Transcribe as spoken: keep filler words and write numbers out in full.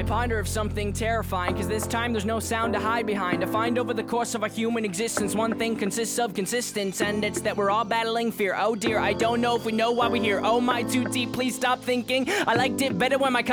ponder of something terrifying, cause this time there's no sound to hide behind. I find over the course of our human existence, one thing consists of consistence, and it's that we're all battling fear. Oh dear, I don't know if we know why we're here. Oh my, too deep, please stop thinking. I liked it better when my